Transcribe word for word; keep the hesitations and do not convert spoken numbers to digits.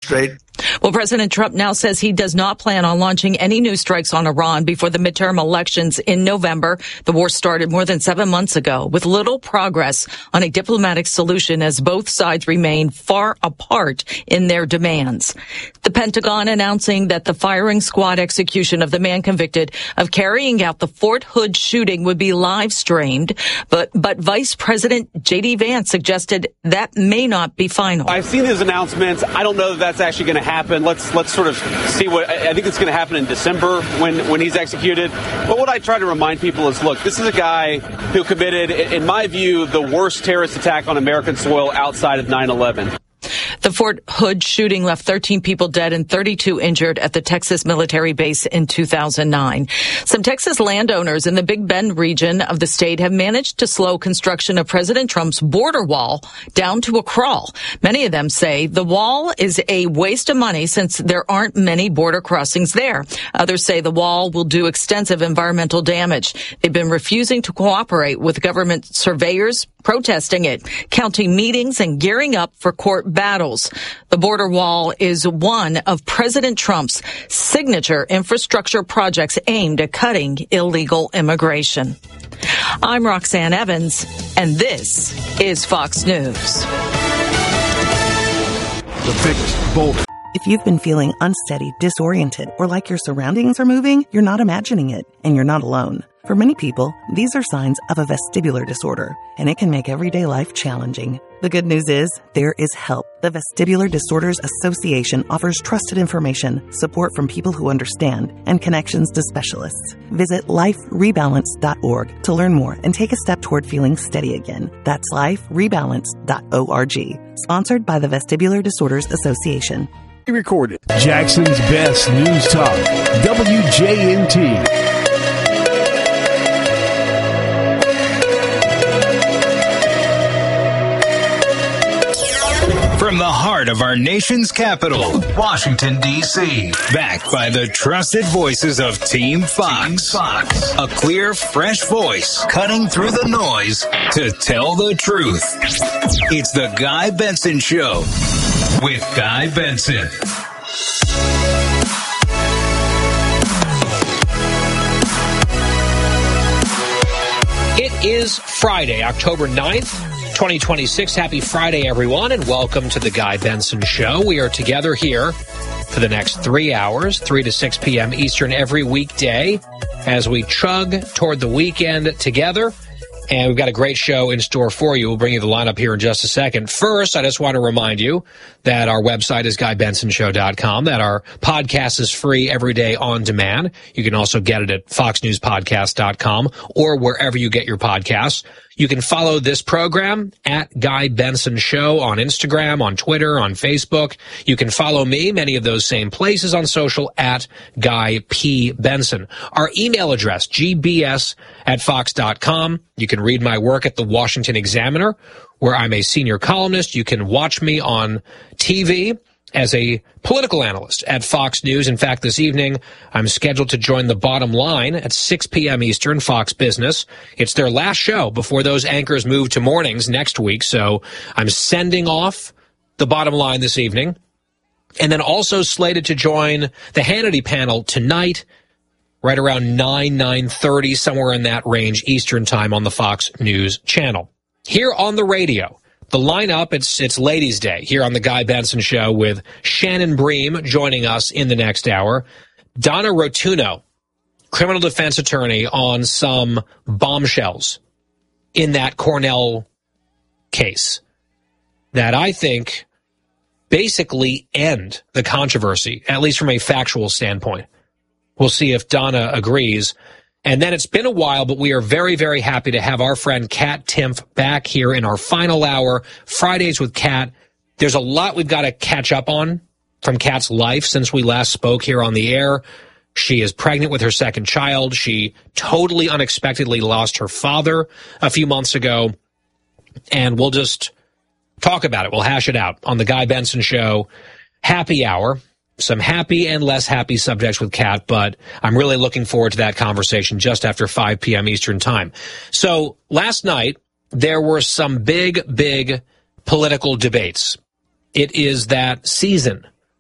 straight. Well, President Trump now says he does not plan on launching any new strikes on Iran before the midterm elections in November. The war started more than seven months ago with little progress on a diplomatic solution as both sides remain far apart in their demands. The Pentagon announcing that the firing squad execution of the man convicted of carrying out the Fort Hood shooting would be live streamed, but, but Vice President J D Vance suggested that may not be final. I've seen his announcements. I don't know that that's actually going to happen. happen. Let's let's sort of see what I think it's going to happen in December when, when he's executed. But what I try to remind people is, look, this is a guy who committed, in my view, the worst terrorist attack on American soil outside of nine eleven. The Fort Hood shooting left thirteen people dead and thirty-two injured at the Texas military base in two thousand nine. Some Texas landowners in the Big Bend region of the state have managed to slow construction of President Trump's border wall down to a crawl. Many of them say the wall is a waste of money since there aren't many border crossings there. Others say the wall will do extensive environmental damage. They've been refusing to cooperate with government surveyors, protesting it, counting meetings, and gearing up for court battles. The border wall is one of President Trump's signature infrastructure projects aimed at cutting illegal immigration. I'm Roxanne Evans, and this is Fox News. The biggest, boldest. If you've been feeling unsteady, disoriented, or like your surroundings are moving, you're not imagining it, and you're not alone. For many people, these are signs of a vestibular disorder, and it can make everyday life challenging. The good news is, there is help. The Vestibular Disorders Association offers trusted information, support from people who understand, and connections to specialists. Visit life rebalance dot org to learn more and take a step toward feeling steady again. That's life rebalance dot org. Sponsored by the Vestibular Disorders Association. Recorded. Jackson's best news talk. W J N T. From the heart of our nation's capital, Washington, D C Backed by the trusted voices of Team Fox. Team Fox. A clear, fresh voice cutting through the noise to tell the truth. It's the Guy Benson Show with Guy Benson. It is Friday, October ninth. twenty twenty-six. Happy Friday, everyone, and welcome to the Guy Benson Show. We are together here for the next three hours, three to six p.m. Eastern every weekday as we chug toward the weekend together. And we've got a great show in store for you. We'll bring you the lineup here in just a second. First, I just want to remind you that our website is guy benson show dot com, that our podcast is free every day on demand. You can also get it at fox news podcast dot com or wherever you get your podcasts. You can follow this program at Guy Benson Show on Instagram, on Twitter, on Facebook. You can follow me, many of those same places on social, at Guy P. Benson. Our email address, g b s at fox dot com. You can read my work at the Washington Examiner, where I'm a senior columnist. You can watch me on T V as a political analyst at Fox News. In fact, this evening, I'm scheduled to join The Bottom Line at six p.m. Eastern, Fox Business. It's their last show before those anchors move to mornings next week, so I'm sending off The Bottom Line this evening. And then also slated to join the Hannity panel tonight, right around nine, nine thirty, somewhere in that range, Eastern time on the Fox News channel. Here on the radio, the lineup, it's it's Ladies' Day here on the Guy Benson Show with Shannon Bream joining us in the next hour. Donna Rotuno, criminal defense attorney on some bombshells in that Cornell case that I think basically end the controversy, at least from a factual standpoint. We'll see if Donna agrees. And then it's been a while, but we are very, very happy to have our friend Kat Timpf back here in our final hour, Fridays with Kat. There's a lot we've got to catch up on from Kat's life since we last spoke here on the air. She is pregnant with her second child. She totally unexpectedly lost her father a few months ago. And we'll just talk about it. We'll hash it out on the Guy Benson Show happy hour. Some happy and less happy subjects with Kat, but I'm really looking forward to that conversation just after five p.m. Eastern time. So last night, there were some big, big political debates. It is that season